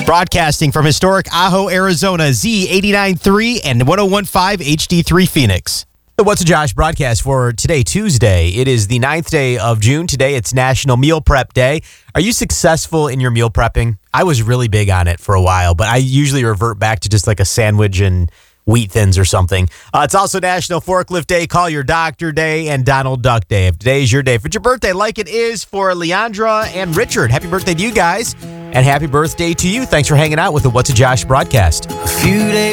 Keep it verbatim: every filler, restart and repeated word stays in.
Broadcasting from historic Ajo, Arizona, Z eighty-nine point three and one oh one point five H D three Phoenix. The What's a Josh broadcast for today, Tuesday. It is the ninth day of June. Today, it's National Meal Prep Day. Are you successful in your meal prepping? I was really big on it for a while, but I usually revert back to just like a sandwich and wheat thins or something. Uh, it's also National Forklift Day, Call Your Doctor Day, and Donald Duck Day. If today is your day, if it's your birthday, like it is for Leandra and Richard. Happy birthday to you guys, and happy birthday to you. Thanks for hanging out with the What's a Josh broadcast. A few days